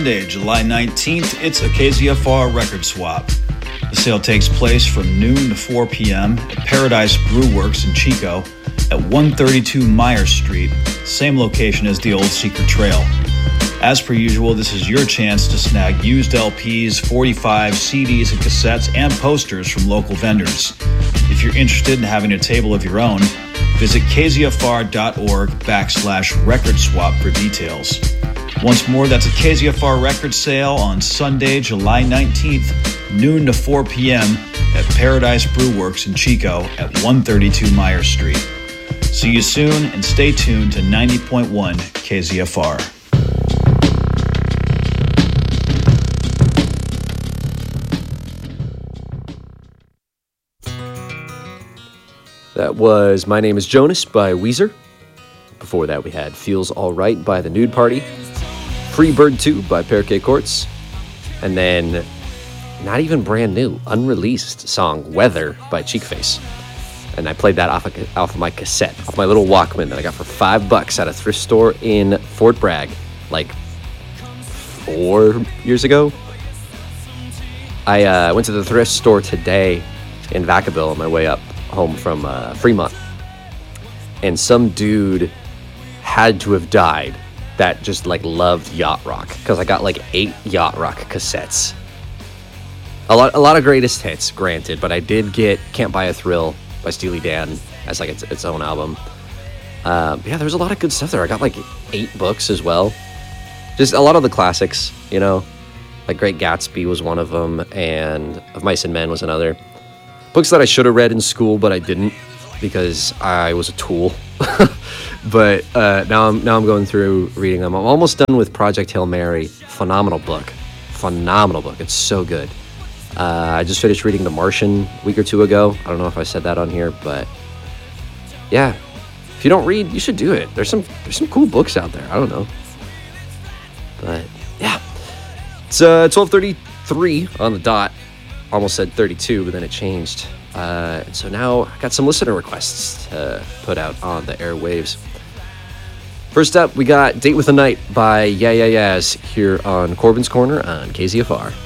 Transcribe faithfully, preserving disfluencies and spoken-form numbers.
Sunday, July nineteenth, it's a K Z F R record swap. The sale takes place from noon to four p.m. at Paradise Brew Works in Chico at one thirty-two Myers Street, same location as the old Secret Trail. As per usual, this is your chance to snag used L Ps, forty-fives, C Ds, and cassettes, and posters from local vendors. If you're interested in having a table of your own, visit kzfr.org backslash record swap for details. Once more, that's a K Z F R record sale on Sunday, July nineteenth, noon to four p.m. at Paradise Brew Works in Chico at one thirty-two Myers Street. See you soon, and stay tuned to ninety point one K Z F R. That was My Name is Jonas by Weezer. Before that, we had Feels Alright by The Nude Party, Free Bird two by Parakeet Courts, and then, not even brand new, unreleased song Weather by Cheekface. And I played that off of, off of my cassette, off my little Walkman that I got for five bucks at a thrift store in Fort Bragg, like four years ago. I uh, went to the thrift store today in Vacaville on my way up home from uh, Fremont, and some dude had to have died that just like loved yacht rock, because I got like eight yacht rock cassettes. A lot, a lot of greatest hits, granted, but I did get "Can't Buy a Thrill" by Steely Dan as like its, its own album. Um, yeah, there's a lot of good stuff there. I got like eight books as well, just a lot of the classics, you know, like Great Gatsby was one of them, and Of Mice and Men was another. Books that I should have read in school, but I didn't because I was a tool. But uh, now I'm now I'm going through reading them. I'm almost done with Project Hail Mary. Phenomenal book. Phenomenal book. It's so good. Uh, I just finished reading The Martian a week or two ago. I don't know if I said that on here, but yeah. If you don't read, you should do it. There's some there's some cool books out there. I don't know. But yeah. It's uh, twelve thirty-three on the dot. Almost said thirty-two, but then it changed. Uh, and so now I got some listener requests to put out on the airwaves. First up, we got Date with the Night by Yeah Yeah Yeahs here on Corbin's Corner on K Z F R.